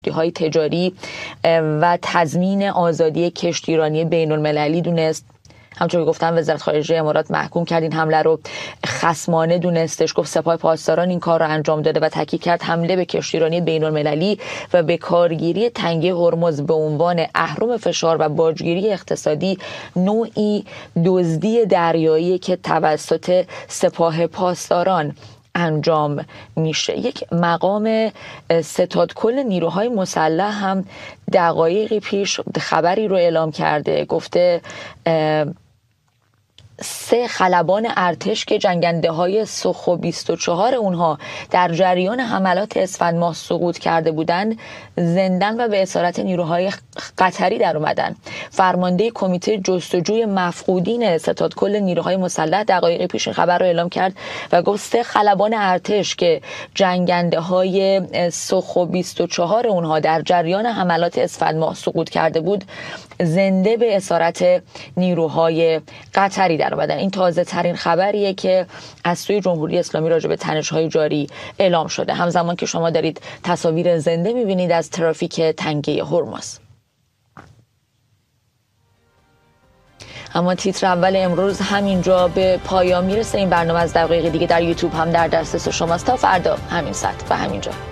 های تجاری و تضمین آزادی کشتیرانی بین المللی دونست. همونطور که گفتم وزارت خارجه امارات محکوم کرد این حمله رو خصمانه دونستش، گفت سپاه پاسداران این کار رو انجام داده و تاکید کرد حمله به کشتیرانی بین المللی و به کارگیری تنگه هرمز به عنوان اهرم فشار و باجگیری اقتصادی نوعی دزدی دریایی که توسط سپاه پاسداران انجام میشه. یک مقام ستاد کل نیروهای مسلح هم دقایقی پیش خبری رو اعلام کرده، گفته 3 خلبان ارتش که جنگنده های سخو 24 اونها در جریان حملات اسفند ماه سقوط کرده بودند زندن و به اسارت نیروهای قطری در اومدن. فرمانده کمیته جستجوی مفقودین ستاد کل نیروهای مسلح دقایق پیش این خبر رو اعلام کرد و گفت 3 خلبان ارتش که جنگنده های سخو 24 اونها در جریان حملات اسفند ماه سقوط کرده بود زنده به اسارت نیروهای قطری در اومدن. این تازه ترین خبریه که از سوی جمهوری اسلامی راجع به تنش‌های جاری اعلام شده، همزمان که شما دارید تصاویر زنده می‌بینید از ترافیک تنگه هرمز. اما تیتر اول امروز همینجا به پایان میرسه. این برنامه از دقایق دیگه در یوتیوب هم در دسترس شماست. تا فردا همین ساعت و همینجا.